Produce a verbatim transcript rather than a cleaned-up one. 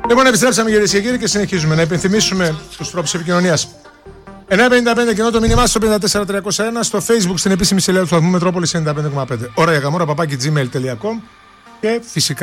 Λοιπόν, επιστρέψαμε κυρίες και κύριοι και συνεχίζουμε να υπενθυμίσουμε τους τρόπους επικοινωνίας. εννιά πενήντα πέντε και ενώ το μήνυμά στο πέντε τέσσερα τριακόσια ένα, στο Facebook στην επίσημη σελίδα του σταθμού Μετρόπολης ενενήντα πέντε κόμμα πέντε. Ώρα για γαμόρα παπάκι τζιμέιλ τελεία κομ και φυσικά